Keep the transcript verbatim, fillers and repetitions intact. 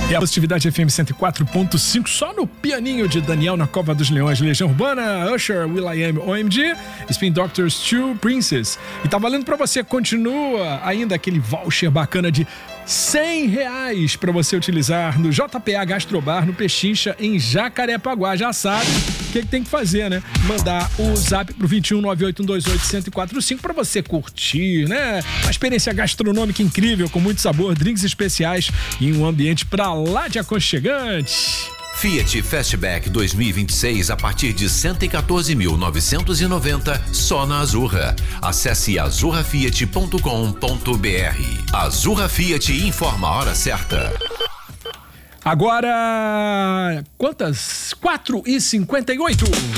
E a Positividade F M cento e quatro ponto cinco, só no pianinho de Daniel na Cova dos Leões, Legião Urbana, Usher, will.i.am, O M G, Spin Doctors, Two Princess. E tá valendo pra você, continua ainda aquele voucher bacana de cem reais pra você utilizar no J P A Gastrobar, no Pechincha, em Jacarepaguá. Já sabe o que, que tem que fazer, né? Mandar o zap pro dois um nove oito um dois oito um zero quatro cinco pra você curtir, né? Uma experiência gastronômica incrível, com muito sabor, drinks especiais e um ambiente pra lá de aconchegante. Fiat Fastback dois mil e vinte e seis a partir de cento e quatorze mil novecentos e noventa só na Azurra. Acesse azurra fiat ponto com ponto br. Azurra Fiat informa a hora certa. Agora, quantas? quatro e cinquenta e oito.